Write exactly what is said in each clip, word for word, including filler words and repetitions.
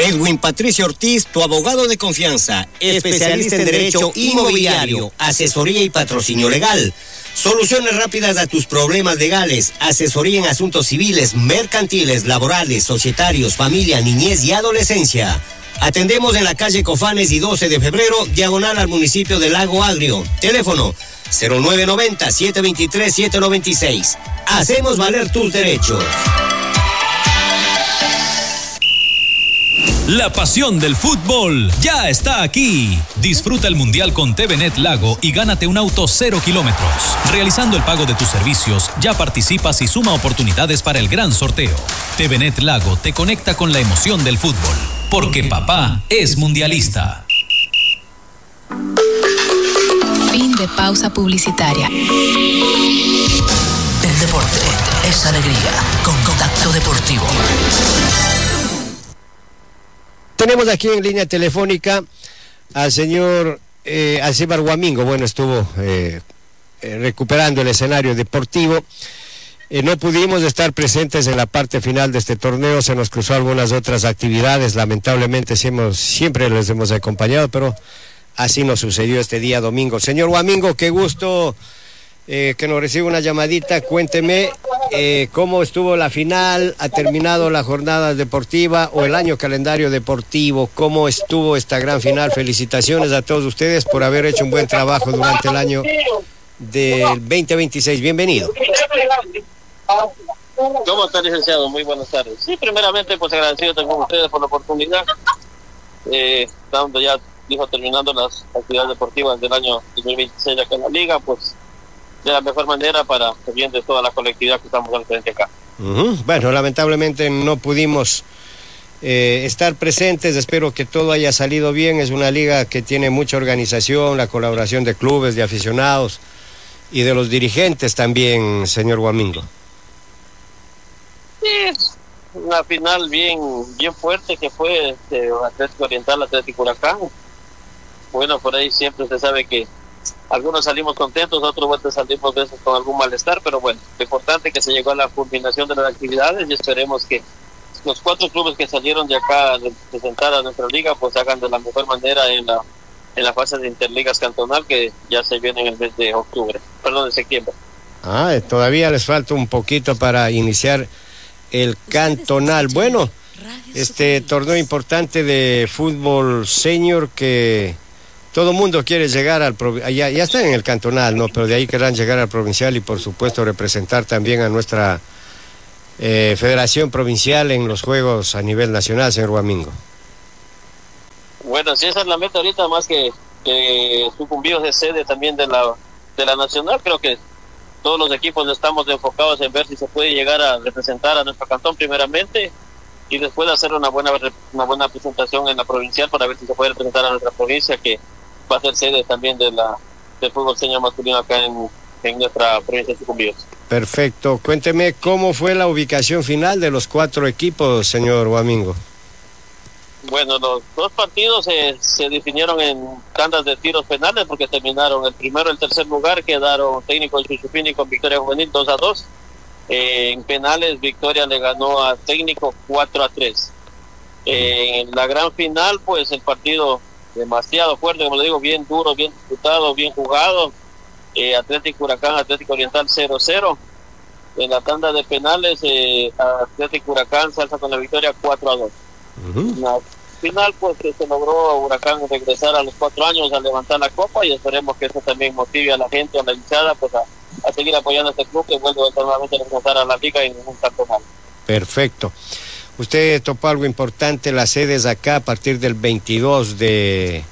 Edwin Patricio Ortiz, tu abogado de confianza, especialista en derecho inmobiliario, asesoría y patrocinio legal. Soluciones rápidas a tus problemas legales, asesoría en asuntos civiles, mercantiles, laborales, societarios, familia, niñez y adolescencia. Atendemos en la calle Cofanes y doce de febrero, diagonal al municipio de Lago Agrio. Teléfono cero nueve nueve cero, siete dos tres, siete nueve seis. Hacemos valer tus derechos. La pasión del fútbol ya está aquí. Disfruta el Mundial con T V Net Lago y gánate un auto cero kilómetros. Realizando el pago de tus servicios, ya participas y suma oportunidades para el gran sorteo. T V Net Lago te conecta con la emoción del fútbol, porque papá es mundialista. Fin de pausa publicitaria. El deporte es alegría con Contacto Deportivo. Tenemos aquí en línea telefónica al señor eh, Alcibar Guamingo. Bueno, estuvo eh, eh, recuperando el escenario deportivo. Eh, no pudimos estar presentes en la parte final de este torneo, se nos cruzó algunas otras actividades, lamentablemente siempre, siempre les hemos acompañado, pero así nos sucedió este día domingo. Señor Guamingo, qué gusto eh, que nos reciba una llamadita. Cuénteme eh, cómo estuvo la final, ha terminado la jornada deportiva o el año calendario deportivo, cómo estuvo esta gran final. Felicitaciones a todos ustedes por haber hecho un buen trabajo durante el año del veinte veintiséis. Bienvenido. ¿Cómo está, licenciado? Muy buenas tardes. Sí, primeramente, pues agradecido también a ustedes por la oportunidad. Eh, estando ya, dijo, terminando las actividades deportivas del año dos mil veintiséis acá en la liga, pues de la mejor manera para el bien de toda la colectividad que estamos al frente acá. Uh-huh. Bueno, lamentablemente no pudimos eh, estar presentes, espero que todo haya salido bien. Es una liga que tiene mucha organización, la colaboración de clubes, de aficionados y de los dirigentes también, señor Guamingo. Sí, una final bien bien fuerte que fue este, Atlético Oriental, Atlético Huracán. Bueno, por ahí siempre se sabe que algunos salimos contentos, otros vueltas salimos veces con algún malestar, pero bueno, lo importante es que se llegó a la culminación de las actividades y esperemos que los cuatro clubes que salieron de acá a representar a nuestra liga pues hagan de la mejor manera en la en la fase de Interligas Cantonal, que ya se viene en el mes de octubre, perdón, de septiembre. Ah, todavía les falta un poquito para iniciar el cantonal. Bueno, este torneo importante de fútbol senior que todo mundo quiere llegar al ya, ya están en el cantonal, ¿no? Pero de ahí querrán llegar al provincial y por supuesto representar también a nuestra eh, federación provincial en los juegos a nivel nacional, señor Guamingo. Bueno, si esa es la meta ahorita, más que, que sucumbidos de sede también de la de la nacional, creo que todos los equipos estamos enfocados en ver si se puede llegar a representar a nuestro cantón primeramente y después hacer una buena una buena presentación en la provincial para ver si se puede representar a nuestra provincia, que va a ser sede también de la del fútbol senior masculino acá en, en nuestra provincia de Sucumbíos. Perfecto. Cuénteme cómo fue la ubicación final de los cuatro equipos, señor Guamingo. Bueno, los dos partidos se, se definieron en tandas de tiros penales porque terminaron el primero y el tercer lugar, quedaron Técnico de Chuchupini con victoria juvenil dos a dos. Eh, en penales, Victoria le ganó a Técnico cuatro a tres. Eh, en la gran final, pues el partido demasiado fuerte, como le digo, bien duro, bien disputado, bien jugado. Eh, Atlético Huracán, Atlético Oriental cero cero. En la tanda de penales, eh, Atlético Huracán se alza con la victoria cuatro a dos. Uh-huh. En la final, pues que se logró Huracán regresar a los cuatro años a levantar la copa y esperemos que eso también motive a la gente, a la hinchada, pues a, a seguir apoyando a este club que vuelve nuevamente a representar a la liga en un cantonal. Perfecto. Usted topó algo importante, las sedes acá a partir del veintidós de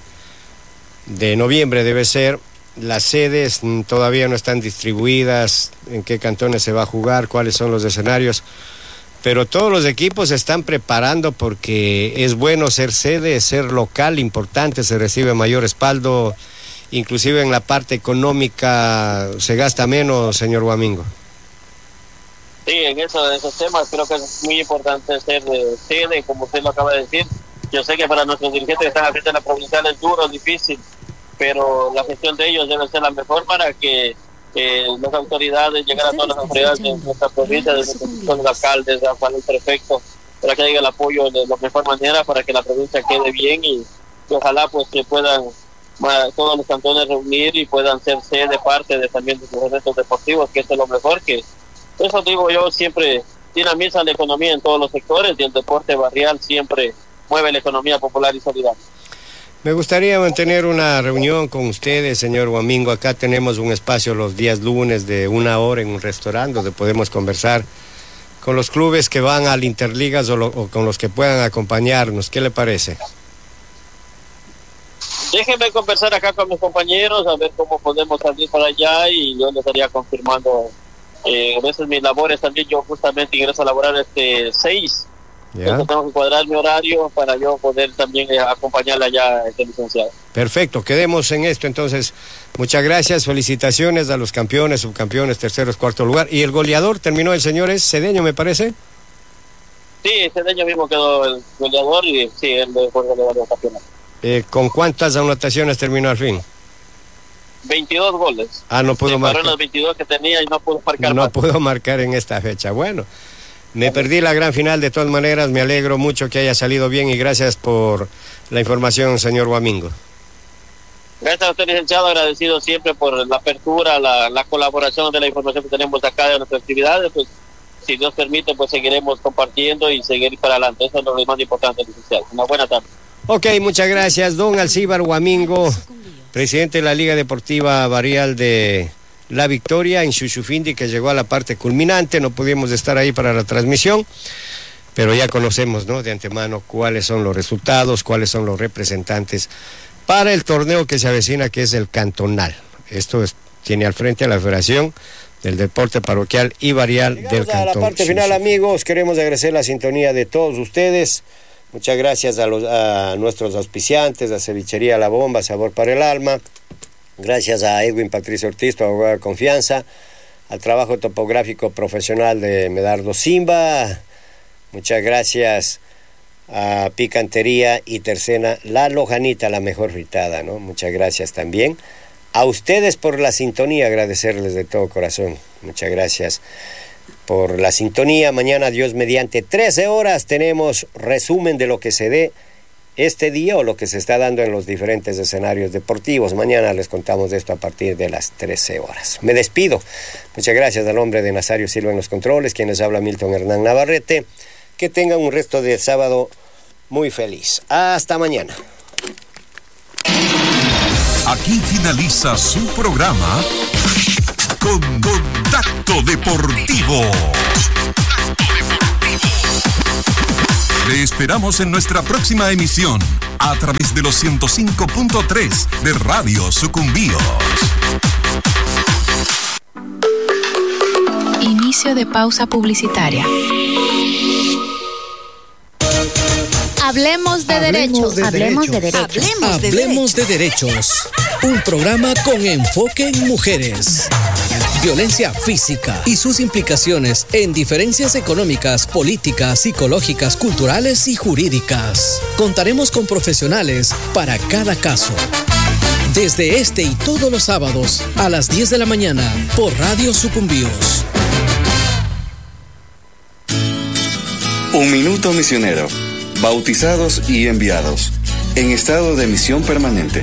noviembre debe ser. Las sedes todavía no están distribuidas, en qué cantones se va a jugar, cuáles son los escenarios, pero todos los equipos se están preparando porque es bueno ser sede, ser local, importante, se recibe mayor respaldo, inclusive en la parte económica se gasta menos, señor Guamingo. Sí, en, eso, en esos temas creo que es muy importante ser de sede, como usted lo acaba de decir. Yo sé que para nuestros dirigentes que están al frente de la provincial es duro, difícil, pero la gestión de ellos debe ser la mejor para que eh, las autoridades, llegar a todas las autoridades de nuestra provincia, desde los alcaldes, a Juan el prefecto, para que haya el apoyo de la mejor manera para que la provincia quede bien y, y ojalá pues que puedan ma, todos los cantones reunir y puedan ser sede parte de también de sus eventos deportivos, que esto es lo mejor, que eso digo yo, siempre dinamiza la economía en todos los sectores y el deporte barrial siempre mueve la economía popular y solidaria. Me gustaría mantener una reunión con ustedes, señor Huamingo. Acá tenemos un espacio los días lunes de una hora en un restaurante donde podemos conversar con los clubes que van al Interligas o, lo, o con los que puedan acompañarnos. ¿Qué le parece? Déjenme conversar acá con mis compañeros, a ver cómo podemos salir para allá y yo les estaría confirmando. Eh, a veces mis labores también, yo justamente ingreso a laborar este seis. Entonces tengo que cuadrar mi horario para yo poder también eh, acompañarla ya, este licenciado. Perfecto, quedemos en esto entonces. Muchas gracias, felicitaciones a los campeones, subcampeones, terceros, cuarto lugar. ¿Y el goleador terminó el señor es Cedeño, me parece? Sí, Cedeño mismo quedó el goleador y sí, él fue el goleador del campeonato. Eh, ¿Con cuántas anotaciones terminó al fin? veintidós goles. Ah, no pudo marcar. Los veintidós que tenía y no pudo marcar. No más. pudo marcar en esta fecha. Bueno. Me perdí la gran final, de todas maneras me alegro mucho que haya salido bien y gracias por la información, señor Huamingo. Gracias a usted, licenciado, agradecido siempre por la apertura, la, la colaboración de la información que tenemos acá de nuestras actividades, pues si Dios permite, pues seguiremos compartiendo y seguir para adelante, eso es lo más importante, licenciado. Una buena tarde. Ok, muchas gracias, don Alcibar Huamingo, presidente de la Liga Deportiva Barrial de La Victoria en Xuxufindi, que llegó a la parte culminante. No pudimos estar ahí para la transmisión, pero ya conocemos, ¿no?, de antemano cuáles son los resultados, cuáles son los representantes para el torneo que se avecina, que es el cantonal. Esto es, tiene al frente a la Federación del Deporte Parroquial y Barrial Llegamos del Cantón. A la parte final, amigos, queremos agradecer la sintonía de todos ustedes. Muchas gracias a, los, a nuestros auspiciantes, a Cevichería La Bomba, Sabor para el Alma. Gracias a Edwin Patricio Ortiz, tu abogado de confianza, al trabajo topográfico profesional de Medardo Simba. Muchas gracias a Picantería y Tercena, La Lojanita, la mejor fritada, ¿no? Muchas gracias también. A ustedes por la sintonía, agradecerles de todo corazón. Muchas gracias por la sintonía. Mañana, Dios mediante, trece horas, tenemos resumen de lo que se dé este día o lo que se está dando en los diferentes escenarios deportivos. Mañana les contamos de esto a partir de las trece horas. Me despido. Muchas gracias al hombre de Nazario Silva en los controles, quienes habla Milton Hernán Navarrete. Que tengan un resto de sábado muy feliz. Hasta mañana. Aquí finaliza su programa con Contacto Deportivo. Le esperamos en nuestra próxima emisión a través de los ciento cinco punto tres de Radio Sucumbíos. Inicio de pausa publicitaria. Hablemos de derechos. Hablemos de derechos. Hablemos de derechos. Hablemos de derechos. Un programa con enfoque en mujeres. Violencia física y sus implicaciones en diferencias económicas, políticas, psicológicas, culturales y jurídicas. Contaremos con profesionales para cada caso. Desde este y todos los sábados a las diez de la mañana por Radio Sucumbíos. Un minuto misionero. Bautizados y enviados. En estado de misión permanente.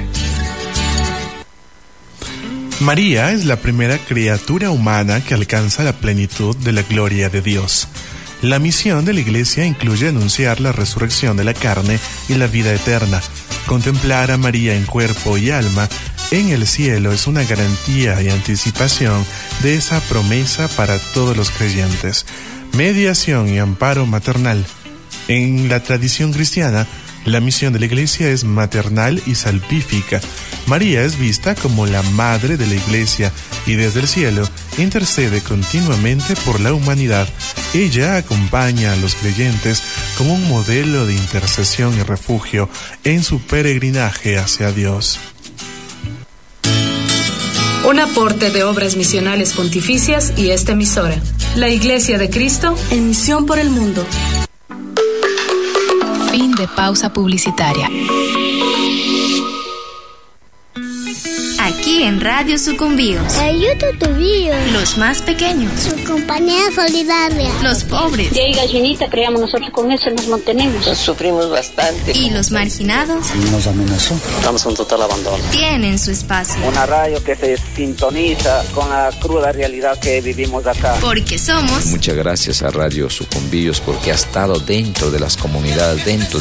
María es la primera criatura humana que alcanza la plenitud de la gloria de Dios. La misión de la Iglesia incluye anunciar la resurrección de la carne y la vida eterna. Contemplar a María en cuerpo y alma en el cielo es una garantía y anticipación de esa promesa para todos los creyentes. Mediación y amparo maternal. En la tradición cristiana, la misión de la Iglesia es maternal y salvífica. María es vista como la madre de la Iglesia y desde el cielo intercede continuamente por la humanidad. Ella acompaña a los creyentes como un modelo de intercesión y refugio en su peregrinaje hacia Dios. Un aporte de Obras Misionales Pontificias y esta emisora. La Iglesia de Cristo en misión por el mundo. Fin de pausa publicitaria. Aquí aquí en Radio Sucumbíos. Ayuda tu vida. Los más pequeños. Su compañía solidaria. Los pobres. Y ahí gallinita, creamos nosotros con eso nos mantenemos. Nos sufrimos bastante. Y los marginados. Nos amenazó. Estamos en total abandono. Tienen su espacio. Una radio que se sintoniza con la cruda realidad que vivimos acá. Porque somos. Muchas gracias a Radio Sucumbíos porque ha estado dentro de las comunidades, dentro